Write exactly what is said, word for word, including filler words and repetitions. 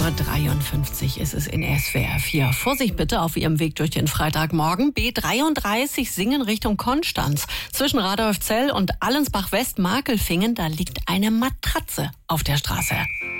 Uhr dreiundfünfzig ist es in S W R vier. Vorsicht bitte auf Ihrem Weg durch den Freitagmorgen. B dreiunddreißig Singen Richtung Konstanz. Zwischen Radolfzell und Allensbach-West-Makelfingen, da liegt eine Matratze auf der Straße.